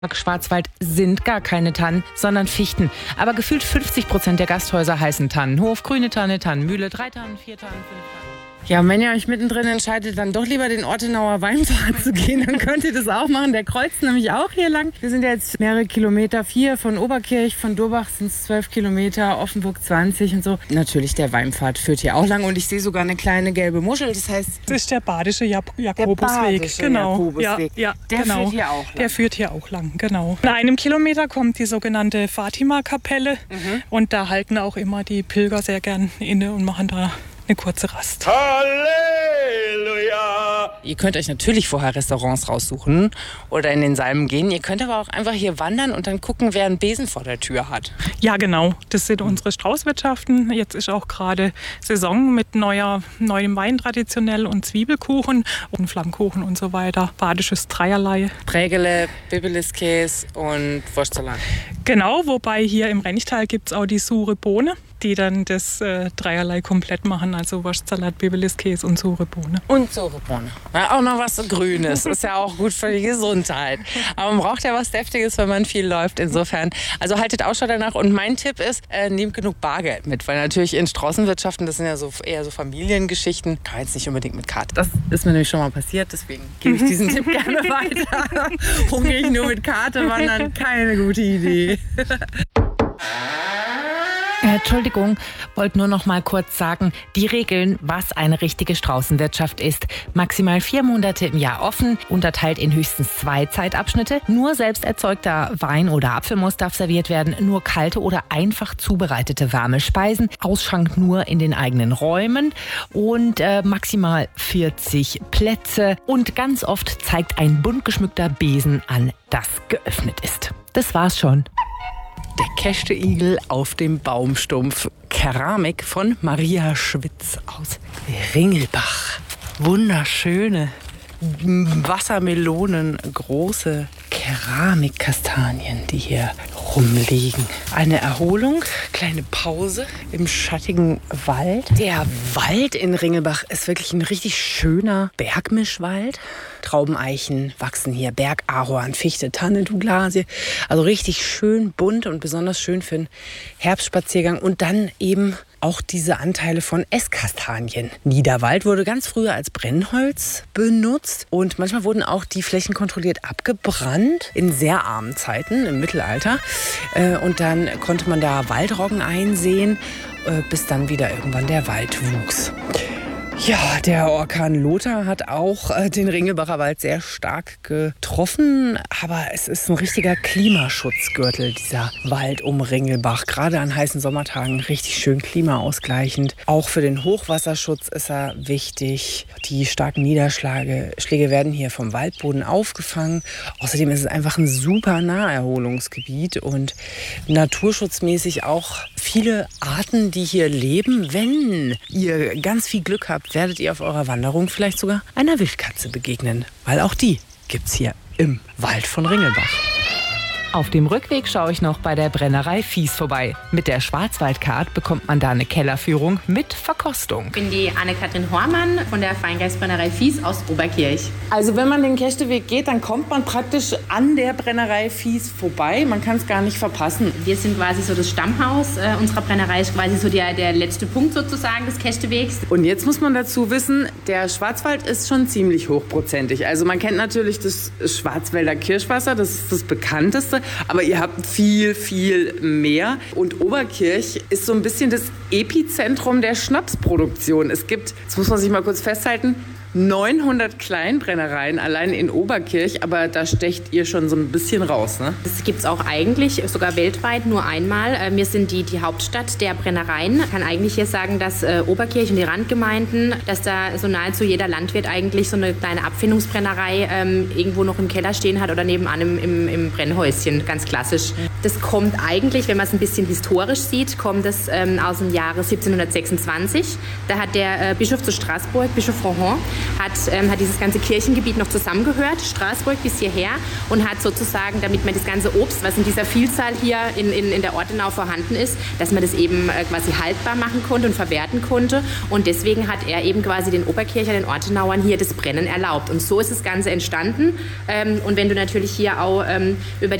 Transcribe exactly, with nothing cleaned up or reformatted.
Schwarzwald sind gar keine Tannen, sondern Fichten. Aber gefühlt fünfzig Prozent der Gasthäuser heißen Tannenhof, grüne Tanne, Tannenmühle, drei Tannen, vier Tannen, fünf Tannen. Ja, und wenn ihr euch mittendrin entscheidet, dann doch lieber den Ortenauer Weinpfad zu gehen, dann könnt ihr das auch machen. Der kreuzt nämlich auch hier lang. Wir sind jetzt mehrere Kilometer, vier von Oberkirch, von Durbach sind es zwölf Kilometer, Offenburg zwanzig und so. Natürlich, der Weinpfad führt hier auch lang und ich sehe sogar eine kleine gelbe Muschel. Das heißt, das ist der badische Jak- Jakobusweg. badische Genau. Jakobusweg. Ja, ja, der genau. führt hier auch lang. Der führt hier auch lang, genau. In einem Kilometer kommt die sogenannte Fatima-Kapelle Mhm. und da halten auch immer die Pilger sehr gern inne und machen da eine kurze Rast. Halleluja! Ihr könnt euch natürlich vorher Restaurants raussuchen oder in den Salmen gehen. Ihr könnt aber auch einfach hier wandern und dann gucken, wer einen Besen vor der Tür hat. Ja, genau. Das sind unsere Straußwirtschaften. Jetzt ist auch gerade Saison mit neuer, neuem Wein traditionell und Zwiebelkuchen und Flammkuchen und so weiter. Badisches Dreierlei. Prägele, Bibeliskäse und Wurstsalat. Genau, wobei hier im Renchtal gibt es auch die sure Bohne, die dann das äh, Dreierlei komplett machen. Also Wurstsalat, Bibeliskäse und sure Bohne. Und Sore-Bohne. Ja, auch noch was so Grünes. Ist ja auch gut für die Gesundheit. Aber man braucht ja was Deftiges, wenn man viel läuft. Insofern, also haltet Ausschau danach. Und mein Tipp ist, äh, nehmt genug Bargeld mit. Weil natürlich in Straußenwirtschaften, das sind ja so eher so Familiengeschichten, kann jetzt nicht unbedingt mit Karte. Das ist mir nämlich schon mal passiert. Deswegen gebe ich diesen Tipp gerne weiter. Hungrig nur mit Karte wandern, keine gute Idee. Entschuldigung, wollte nur noch mal kurz sagen, die Regeln, was eine richtige Straußenwirtschaft ist. Maximal vier Monate im Jahr offen, unterteilt in höchstens zwei Zeitabschnitte. Nur selbst erzeugter Wein oder Apfelmus darf serviert werden, nur kalte oder einfach zubereitete warme Speisen. Ausschank nur in den eigenen Räumen und äh, maximal vierzig Plätze. Und ganz oft zeigt ein bunt geschmückter Besen an, dass geöffnet ist. Das war's schon. Der Käste-Igel auf dem Baumstumpf. Keramik von Maria Schwitz aus Ringelbach. Wunderschöne Wassermelonen, große Keramikkastanien, die hier rumliegen. Eine Erholung, kleine Pause im schattigen Wald. Der Wald in Ringelbach ist wirklich ein richtig schöner Bergmischwald. Traubeneichen wachsen hier, Bergahorn, Fichte, Tanne, Douglasie. Also richtig schön bunt und besonders schön für einen Herbstspaziergang. Und dann eben auch diese Anteile von Esskastanien. Niederwald wurde ganz früher als Brennholz benutzt und manchmal wurden auch die Flächen kontrolliert abgebrannt in sehr armen Zeiten im Mittelalter. Und dann konnte man da Waldroggen einsehen, bis dann wieder irgendwann der Wald wuchs. Ja, der Orkan Lothar hat auch äh, den Ringelbacher Wald sehr stark getroffen. Aber es ist ein richtiger Klimaschutzgürtel, dieser Wald um Ringelbach. Gerade an heißen Sommertagen richtig schön klimaausgleichend. Auch für den Hochwasserschutz ist er wichtig. Die starken Niederschläge Schläge werden hier vom Waldboden aufgefangen. Außerdem ist es einfach ein super Naherholungsgebiet und naturschutzmäßig auch viele Arten, die hier leben. Wenn ihr ganz viel Glück habt, werdet ihr auf eurer Wanderung vielleicht sogar einer Wildkatze begegnen. Weil auch die gibt's hier im Wald von Ringelbach. Auf dem Rückweg schaue ich noch bei der Brennerei Fies vorbei. Mit der Schwarzwaldcard bekommt man da eine Kellerführung mit Verkostung. Ich bin die Anne-Kathrin Hormann von der Feingeistbrennerei Fies aus Oberkirch. Also wenn man den Kästeweg geht, dann kommt man praktisch an der Brennerei Fies vorbei. Man kann es gar nicht verpassen. Wir sind quasi so das Stammhaus äh, unserer Brennerei, ist quasi so der, der letzte Punkt sozusagen des Kästewegs. Und jetzt muss man dazu wissen, der Schwarzwald ist schon ziemlich hochprozentig. Also man kennt natürlich das Schwarzwälder Kirschwasser, das ist das bekannteste. Aber ihr habt viel, viel mehr. Und Oberkirch ist so ein bisschen das Epizentrum der Schnapsproduktion. Es gibt, das muss man sich mal kurz festhalten, neunhundert Kleinbrennereien allein in Oberkirch, aber da stecht ihr schon so ein bisschen raus, ne? Das gibt es auch eigentlich sogar weltweit nur einmal. Wir sind die, die Hauptstadt der Brennereien. Man kann eigentlich hier sagen, dass äh, Oberkirch und die Randgemeinden, dass da so nahezu jeder Landwirt eigentlich so eine kleine Abfindungsbrennerei ähm, irgendwo noch im Keller stehen hat oder nebenan im, im, im Brennhäuschen, ganz klassisch. Das kommt eigentlich, wenn man es ein bisschen historisch sieht, kommt es ähm, aus dem Jahre siebzehnhundertsechsundzwanzig. Da hat der äh, Bischof zu Straßburg, Bischof Rohan, hat, ähm, hat dieses ganze Kirchengebiet noch zusammengehört, Straßburg bis hierher, und hat sozusagen, damit man das ganze Obst, was in dieser Vielzahl hier in, in, in der Ortenau vorhanden ist, dass man das eben äh, quasi haltbar machen konnte und verwerten konnte. Und deswegen hat er eben quasi den Oberkircher, den Ortenauern hier das Brennen erlaubt. Und so ist das Ganze entstanden. Ähm, und wenn du natürlich hier auch ähm, über